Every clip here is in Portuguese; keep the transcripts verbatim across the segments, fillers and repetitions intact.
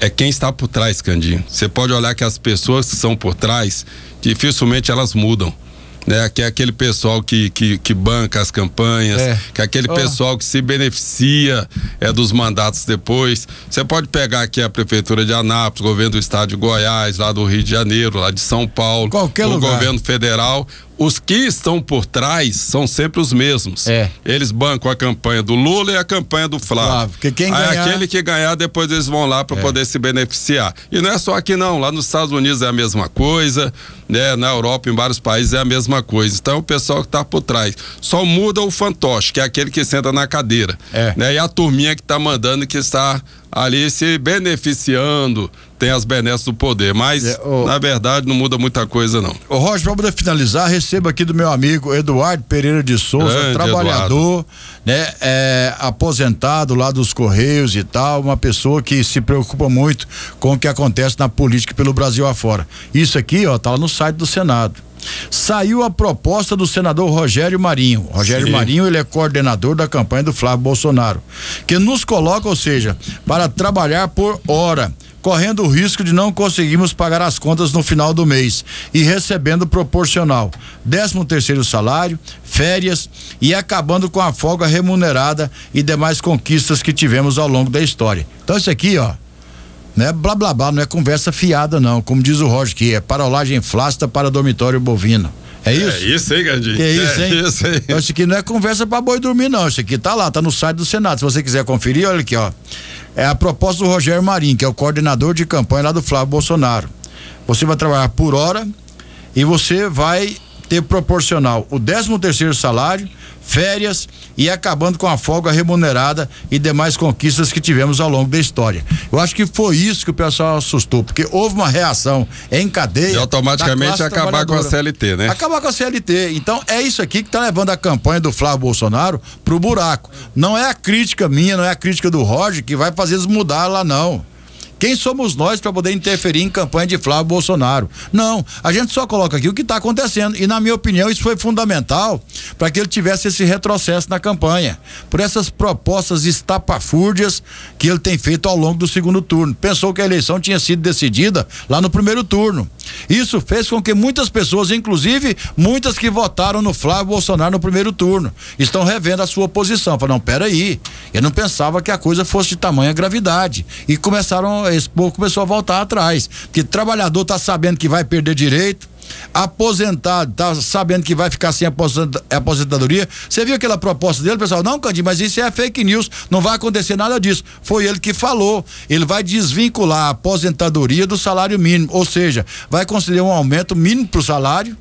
é quem está por trás, Candinho. Você pode olhar que as pessoas que são por trás, dificilmente elas mudam. Né, que é aquele pessoal que, que, que banca as campanhas, é. que é aquele oh. pessoal que se beneficia é, dos mandatos depois. Você pode pegar aqui a Prefeitura de Anápolis, o governo do estado de Goiás, lá do Rio de Janeiro, lá de São Paulo, qualquer o lugar. governo federal. Os que estão por trás são sempre os mesmos. É. Eles bancam a campanha do Lula e a campanha do Flávio. Flávio porque quem Aí ganhar... aquele que ganhar, depois eles vão lá para é. poder se beneficiar. E não é só aqui não, lá nos Estados Unidos é a mesma coisa, né? Na Europa, em vários países é a mesma coisa. Então o pessoal que está por trás só muda o fantoche, que é aquele que senta na cadeira. É. Né? E a turminha que está mandando, que está ali se beneficiando, tem as benesses do poder, mas é, oh, na verdade não muda muita coisa não. Ô Roger, para poder finalizar, recebo aqui do meu amigo Eduardo Pereira de Souza, Grande trabalhador, Eduardo. né, é, aposentado lá dos Correios e tal, uma pessoa que se preocupa muito com o que acontece na política pelo Brasil afora. Isso aqui, ó, tá lá no site do Senado. Saiu a proposta do senador Rogério Marinho. Rogério Sim. Marinho, ele é coordenador da campanha do Flávio Bolsonaro, que nos coloca, ou seja, para trabalhar por hora, correndo o risco de não conseguirmos pagar as contas no final do mês e recebendo proporcional, décimo terceiro salário, férias e acabando com a folga remunerada e demais conquistas que tivemos ao longo da história. Então isso aqui, ó, não é blá blá blá, não é conversa fiada não, como diz o Roger, que é parolagem flácida para dormitório bovino. É isso? É isso aí, Gandinho. Que é isso, hein? É isso aí. Então, isso aqui não é conversa pra boi dormir, não. Isso aqui tá lá, tá no site do Senado. Se você quiser conferir, olha aqui, ó. É a proposta do Rogério Marinho, que é o coordenador de campanha lá do Flávio Bolsonaro. Você vai trabalhar por hora e você vai ter proporcional o décimo terceiro salário, férias e acabando com a folga remunerada e demais conquistas que tivemos ao longo da história. Eu acho que foi isso que o pessoal assustou, porque houve uma reação em cadeia. E automaticamente acabar com a C L T, né? Acabar com a C L T. Então é isso aqui que tá levando a campanha do Flávio Bolsonaro pro buraco. Não é a crítica minha, não é a crítica do Roger que vai fazer eles mudar lá, não. Quem somos nós para poder interferir em campanha de Flávio Bolsonaro? Não, a gente só coloca aqui o que está acontecendo e, na minha opinião, isso foi fundamental para que ele tivesse esse retrocesso na campanha, por essas propostas estapafúrdias que ele tem feito ao longo do segundo turno. Pensou que a eleição tinha sido decidida lá no primeiro turno. Isso fez com que muitas pessoas, inclusive muitas que votaram no Flávio Bolsonaro no primeiro turno, estão revendo a sua posição. Falaram, não, peraí, eu não pensava que a coisa fosse de tamanha gravidade. E começaram, esse povo começou a voltar atrás. Porque trabalhador tá sabendo que vai perder direito, aposentado tá sabendo que vai ficar sem aposentadoria. Você viu aquela proposta dele, pessoal? Não, Candinho, mas isso é fake news, não vai acontecer nada disso. Foi ele que falou. Ele vai desvincular a aposentadoria do salário mínimo, ou seja, vai conceder um aumento mínimo pro salário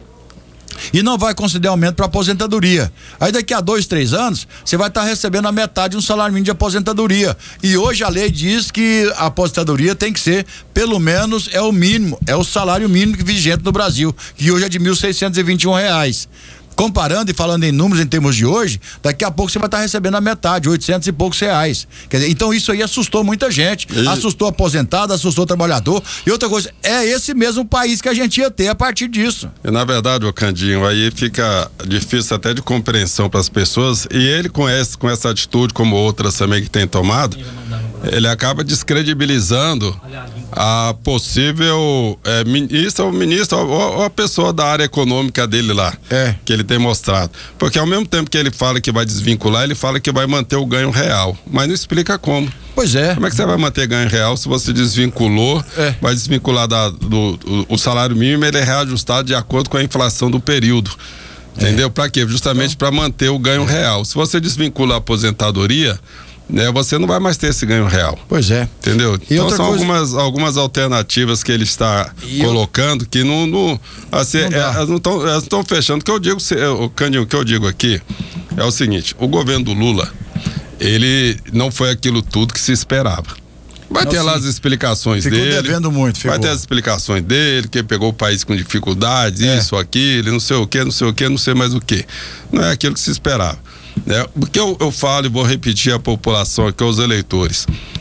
e não vai conceder aumento para aposentadoria. Aí daqui a dois, três anos, você vai estar tá recebendo a metade de um salário mínimo de aposentadoria. E hoje a lei diz que a aposentadoria tem que ser, pelo menos, é o mínimo, é o salário mínimo vigente no Brasil, que hoje é de mil seiscentos e vinte e um reais. Comparando e falando em números em termos de hoje, daqui a pouco você vai estar recebendo a metade, oitocentos e poucos reais. Quer dizer, então isso aí assustou muita gente. E... assustou aposentado, assustou trabalhador. E outra coisa, é esse mesmo país que a gente ia ter a partir disso. E na verdade, ô Candinho, aí fica difícil até de compreensão para as pessoas. E ele com essa, com essa atitude, como outras também que tem tomado, ele acaba descredibilizando a possível é, ministro ou ministro ou, ou a pessoa da área econômica dele lá. É. Que ele tem mostrado. Porque ao mesmo tempo que ele fala que vai desvincular, ele fala que vai manter o ganho real. Mas não explica como. Pois é. Como é que você vai manter ganho real se você desvinculou, é. vai desvincular da, do, do, o salário mínimo, ele é reajustado de acordo com a inflação do período. Entendeu? É. Para quê? Justamente para manter o ganho é. real. Se você desvincula a aposentadoria, né, você não vai mais ter esse ganho real. Pois é. Entendeu? E então são coisa... algumas, algumas alternativas que ele está e colocando eu... que não, não, assim, não é, elas não estão elas não estão fechando. O que eu digo, o Candinho, o que eu digo aqui é o seguinte: o governo do Lula, ele não foi aquilo tudo que se esperava. Vai não, ter sim. lá as explicações ficou dele. Ficou devendo muito, ficou. Vai ter as explicações dele, que pegou o país com dificuldades, é. isso, aquilo, não sei o que, não sei o que, não sei mais o que. Não é aquilo que se esperava. Né? O que eu, eu falo e vou repetir à população aqui, aos eleitores,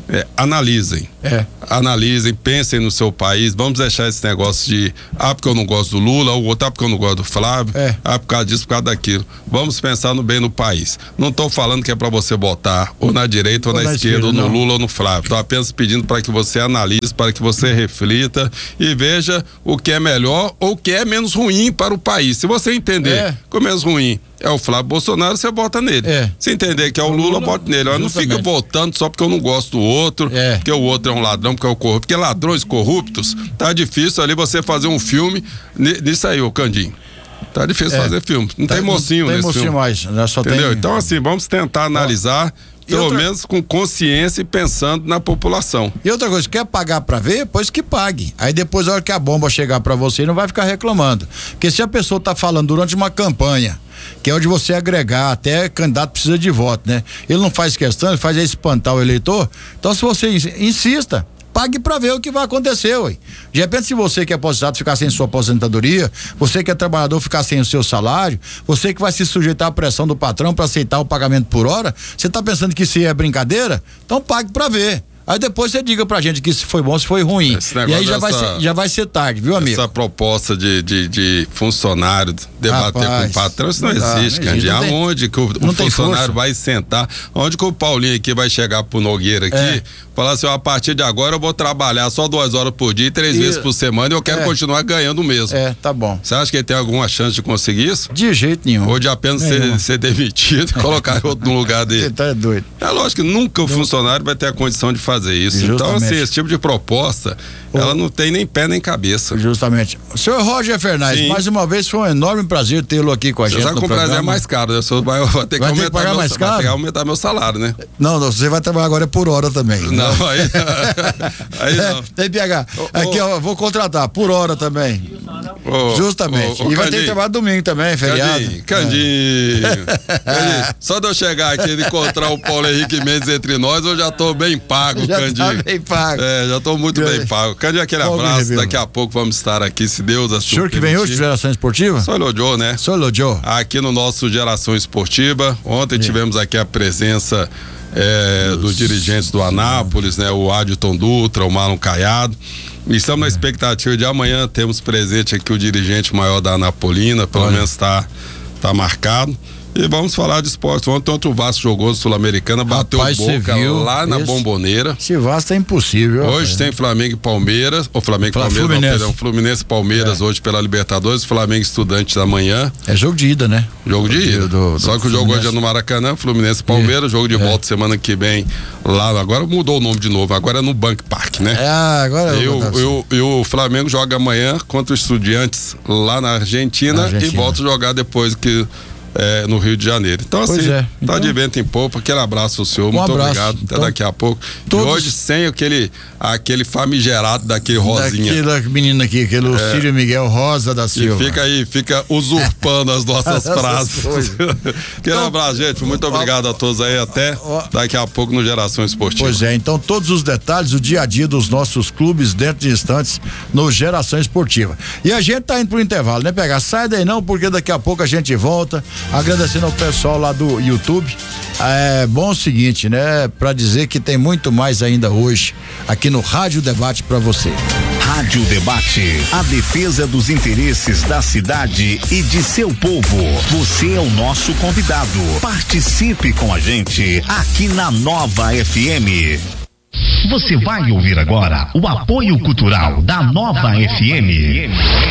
É, analisem, é. analisem, pensem no seu país, vamos deixar esse negócio de, ah, porque eu não gosto do Lula, ou outro, ah, porque eu não gosto do Flávio, é. ah, por causa disso, por causa daquilo. Vamos pensar no bem do país. Não estou falando que é para você votar ou na direita ou, ou na, na esquerda, esquerda, ou no não. Lula ou no Flávio. Estou apenas pedindo para que você analise, para que você reflita e veja o que é melhor ou o que é menos ruim para o país. Se você entender é. que o menos ruim é o Flávio Bolsonaro, você vota nele. É. Se entender que é o Lula, Lula vote nele. Não fica votando só porque eu não gosto do outro, é. porque o outro é um ladrão, porque é o corrupto. Porque ladrões corruptos, tá difícil ali você fazer um filme nisso aí, ô Candinho. Tá difícil é. fazer filme. Não tá, tem mocinho não tem nesse mocinho filme. mais, né? Só entendeu? Tem... Então, assim, vamos tentar analisar, e pelo outra... menos com consciência e pensando na população. E outra coisa, quer pagar pra ver? Pois que pague. Aí depois, a hora que a bomba chegar pra você, não vai ficar reclamando. Porque se a pessoa tá falando durante uma campanha, que é onde você agregar, até candidato precisa de voto, né? Ele não faz questão, ele faz é espantar o eleitor. Então, se você insista, pague pra ver o que vai acontecer, ué. De repente, se você que é aposentado ficar sem sua aposentadoria, você que é trabalhador ficar sem o seu salário, você que vai se sujeitar à pressão do patrão para aceitar o pagamento por hora, você tá pensando que isso é brincadeira? Então pague pra ver. Aí depois você diga pra gente que se foi bom, se foi ruim. E aí já, dessa, vai ser, já vai ser tarde, viu, amigo? Essa proposta de, de, de funcionário debater Rapaz, com o patrão, isso não, não existe, Candinho. Aonde que o, o funcionário vai sentar? Onde que o Paulinho aqui vai chegar pro Nogueira aqui? É. Falar assim, ó, a partir de agora eu vou trabalhar só duas horas por dia, três e... vezes por semana e eu quero é. continuar ganhando mesmo. É, tá bom. Você acha que ele tem alguma chance de conseguir isso? De jeito nenhum. Ou de apenas ser, ser demitido e colocar outro no lugar dele? Você tá doido. É lógico que nunca o funcionário vai ter a condição de fazer isso. Justamente. Então, assim, esse tipo de proposta, oh. ela não tem nem pé nem cabeça. Justamente. Senhor Roger Fernandes, Sim. mais uma vez foi um enorme prazer tê-lo aqui com a você gente. Você sabe que o prazer é mais caro, né? O senhor vai, vai ter que vai aumentar ter que pagar meu, mais caro? Vai ter que aumentar meu salário, né? Não, não, você vai trabalhar agora por hora também. Não, né? aí, aí não. É, tem P H. Oh, aqui, ó, vou contratar por hora também. Oh, Justamente. Oh, oh, e vai Candinho. ter que trabalhar domingo também, feriado. Candinho, Candinho. É. Candinho. Só de eu chegar aqui e encontrar o Paulo Henrique Mendes entre nós, eu já tô bem pago, já Candinho. Tá bem pago. É, já tô muito bem pago. Candinho, aquele Paulo abraço. Daqui a pouco vamos estar aqui, se Deus assim. O senhor que vem hoje de Geração Esportiva? Sou Lojô, né? Sou Lojô. Aqui no nosso Geração Esportiva. Ontem é. tivemos aqui a presença é, dos dirigentes do Anápolis, né? O Adilton Dutra, o Marlon Caiado. E estamos na expectativa de amanhã temos presente aqui o dirigente maior da Anapolina, pelo Olha. menos está tá marcado. E vamos falar de esporte. Ontem, ontem o Vasco jogou no Sul-Americana, bateu Rapaz, Boca lá na esse, Bomboneira. Esse Vasco é impossível. Hoje tem Flamengo e Palmeiras, ou Flamengo e Palmeiras, Fluminense. não, perdão, Fluminense e Palmeiras é. hoje pela Libertadores, Flamengo Estudiantes da manhã. É jogo de ida, né? Jogo de ida. Do, do, Só que o jogo hoje é no Maracanã, Fluminense e Palmeiras, é. jogo de é. volta semana que vem lá, agora mudou o nome de novo, agora é no Bank Park, né? É, agora e, o, eu, e o Flamengo joga amanhã contra o Estudiantes lá na Argentina, na Argentina. e volta a jogar depois que É, no Rio de Janeiro. Então, pois assim, é. então, tá de vento em popa. Aquele abraço ao senhor, um muito abraço. obrigado. Até então, daqui a pouco. Todos... E hoje, sem aquele, aquele famigerado daquele Rosinha. Daquele menino aqui, aquele é. Lucílio Miguel Rosa da Silva. E fica aí, fica usurpando as nossas frases. Aquele então, abraço, gente. Muito obrigado a todos aí. Até daqui a pouco no Geração Esportiva. Pois é, então todos os detalhes, o dia a dia dos nossos clubes dentro de instantes no Geração Esportiva. E a gente tá indo pro intervalo, né, pegar? Sai daí não, porque daqui a pouco a gente volta. Agradecendo ao pessoal lá do YouTube. É bom o seguinte, né? Pra dizer que tem muito mais ainda hoje aqui no Rádio Debate pra você. Rádio Debate, a defesa dos interesses da cidade e de seu povo. Você é o nosso convidado. Participe com a gente aqui na Nova F M. Você vai ouvir agora o apoio cultural da Nova F M.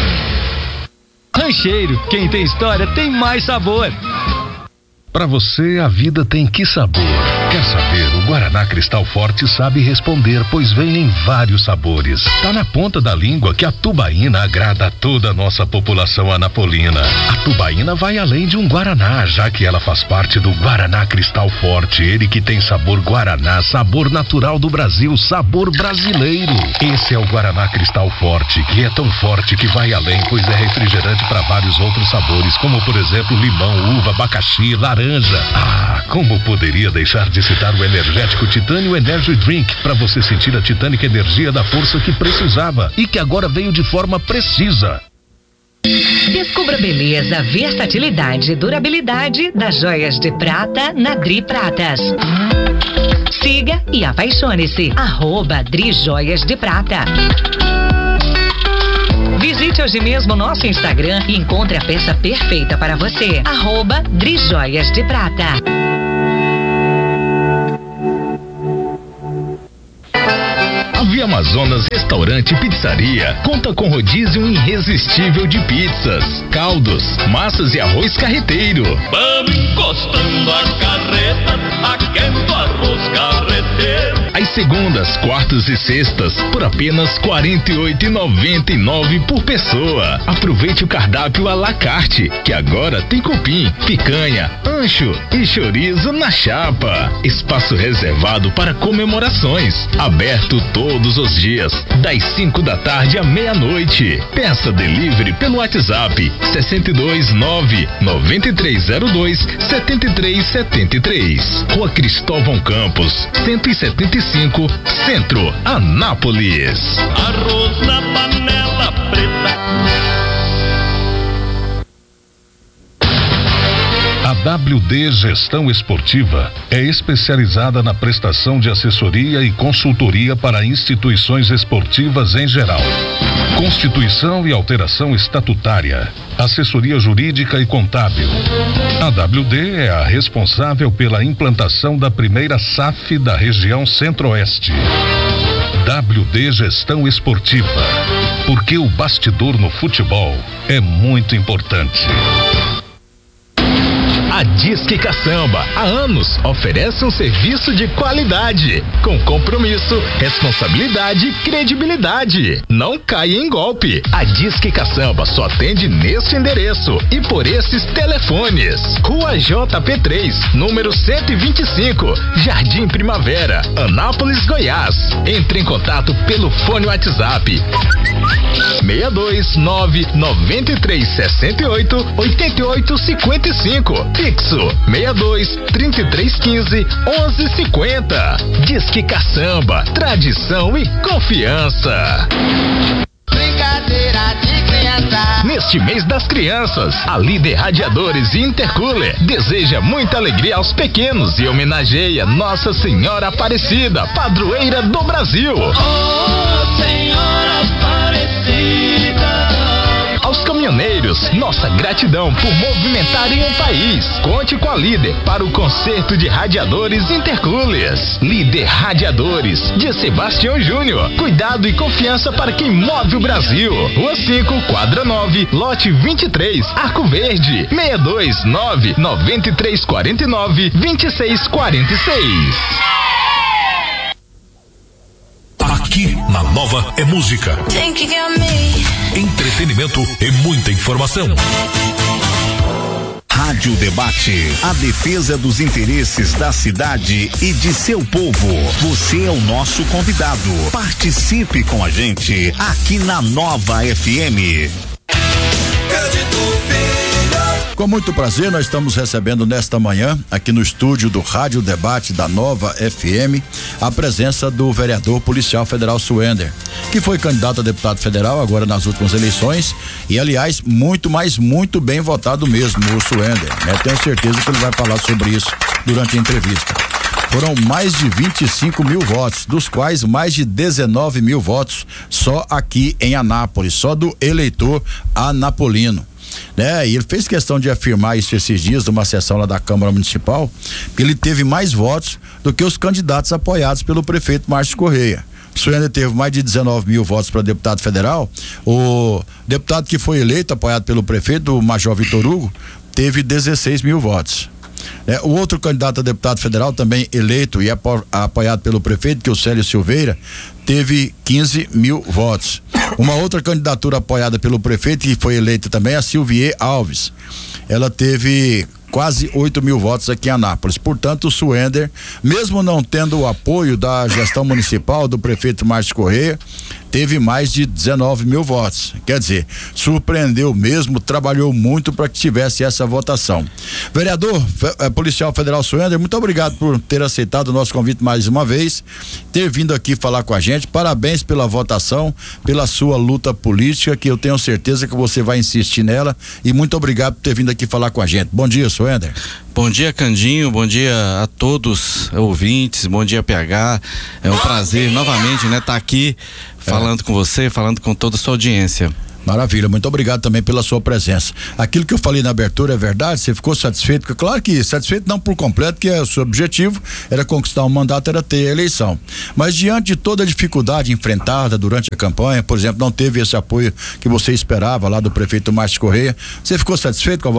Rancheiro, quem tem história tem mais sabor. Pra você, a vida tem que sabor. Quer saber? O Guaraná Cristal Forte sabe responder, pois vem em vários sabores. Tá na ponta da língua que a tubaína agrada a toda a nossa população anapolina. A tubaína vai além de um Guaraná, já que ela faz parte do Guaraná Cristal Forte. Ele que tem sabor Guaraná, sabor natural do Brasil, sabor brasileiro. Esse é o Guaraná Cristal Forte, que é tão forte que vai além, pois é refrigerante para vários outros sabores, como por exemplo limão, uva, abacaxi, laranja. Ah, como poderia deixar de citar o energético Titânio Energy Drink para você sentir a titânica energia da força que precisava e que agora veio de forma precisa. Descubra a beleza, versatilidade e durabilidade das joias de prata na Dri Pratas. Siga e apaixone-se. Arroba Dri Joias de Prata. Visite hoje mesmo nosso Instagram e encontre a peça perfeita para você. Arroba Dri Joias de Prata. A Via Amazonas Restaurante e Pizzaria conta com rodízio irresistível de pizzas, caldos, massas e arroz carreteiro. Vamos encostando a carreta, aquendo arroz carreteiro. Às segundas, quartas e sextas, por apenas quarenta e oito reais e noventa e nove centavos por pessoa. Aproveite o cardápio à la carte, que agora tem cupim, picanha, ancho e chorizo na chapa. Espaço reservado para comemorações. Aberto todos os dias, das cinco da tarde à meia-noite. Peça delivery pelo WhatsApp sessenta e dois, nove, noventa e três zero dois, setenta e três setenta e três. Rua Cristóvão Campos, cento e setenta e cinco, Centro, Anápolis. Arroz na panela preta. A W D Gestão Esportiva é especializada na prestação de assessoria e consultoria para instituições esportivas em geral. Constituição e alteração estatutária, assessoria jurídica e contábil. A W D é a responsável pela implantação da primeira S A F da região Centro-Oeste. W D Gestão Esportiva, porque o bastidor no futebol é muito importante. A Disque Caçamba, há anos, oferece um serviço de qualidade, com compromisso, responsabilidade e credibilidade. Não caia em golpe. A Disque Caçamba só atende neste endereço e por esses telefones. Rua J P três, número cento e vinte e cinco, Jardim Primavera, Anápolis, Goiás. Entre em contato pelo fone WhatsApp seis dois nove, nove três seis oito, oito oito cinco cinco. Fixo seis dois, três três um cinco, onze cinquenta. Disque Caçamba, tradição e confiança. Brincadeira de criança. Neste mês das crianças, a Líder Radiadores e Intercooler deseja muita alegria aos pequenos e homenageia Nossa Senhora Aparecida, padroeira do Brasil. Oh, Senhora Aparecida. Aos caminhoneiros, nossa gratidão por movimentarem o país. Conte com a Líder para o conserto de radiadores Intercoolers. Líder Radiadores, de Sebastião Júnior. Cuidado e confiança para quem move o Brasil. Rua cinco, quadra nove, lote vinte e três, Arco Verde. seis dois nove, nove três quatro nove, dois seis quatro seis. Aqui na Nova é música, entretenimento e muita informação. Rádio Debate, a defesa dos interesses da cidade e de seu povo. Você é o nosso convidado. Participe com a gente aqui na Nova F M. Com muito prazer, nós estamos recebendo nesta manhã, aqui no estúdio do Rádio Debate da Nova F M, a presença do vereador policial federal Suender, que foi candidato a deputado federal agora nas últimas eleições e, aliás, muito, mas muito bem votado mesmo, o Suender, né? Tenho certeza que ele vai falar sobre isso durante a entrevista. Foram mais de vinte e cinco mil votos, dos quais mais de dezenove mil votos só aqui em Anápolis, só do eleitor anapolino. Né? E ele fez questão de afirmar isso esses dias numa sessão lá da Câmara Municipal, que ele teve mais votos do que os candidatos apoiados pelo prefeito Márcio Correia. O senhor ainda teve mais de dezenove mil votos para deputado federal. O deputado que foi eleito, apoiado pelo prefeito, o Major Vitor Hugo, teve dezesseis mil votos. É, o outro candidato a deputado federal, também eleito e apo, apoiado pelo prefeito, que é o Célio Silveira, teve quinze mil votos. Uma outra candidatura apoiada pelo prefeito, que foi eleita também, a Silvier Alves. Ela teve quase oito mil votos aqui em Anápolis. Portanto, o Suender, mesmo não tendo o apoio da gestão municipal, do prefeito Márcio Correia, teve mais de dezenove mil votos. Quer dizer, surpreendeu mesmo, trabalhou muito para que tivesse essa votação. Vereador eh, policial federal Suender, muito obrigado por ter aceitado o nosso convite mais uma vez, ter vindo aqui falar com a gente. Parabéns pela votação, pela sua luta política, que eu tenho certeza que você vai insistir nela, e muito obrigado por ter vindo aqui falar com a gente. Bom dia, Suender. Bom dia, Candinho, bom dia a todos ouvintes, bom dia, P H. É um bom prazer dia. novamente, né, estar tá aqui falando é. com você, falando com toda a sua audiência. Maravilha, muito obrigado também pela sua presença. Aquilo que eu falei na abertura é verdade? Você ficou satisfeito? Porque, claro que satisfeito não por completo, que é o seu objetivo era conquistar um mandato, era ter a eleição. Mas diante de toda a dificuldade enfrentada durante a campanha, por exemplo, não teve esse apoio que você esperava lá do prefeito Márcio Correia, você ficou satisfeito com a votação?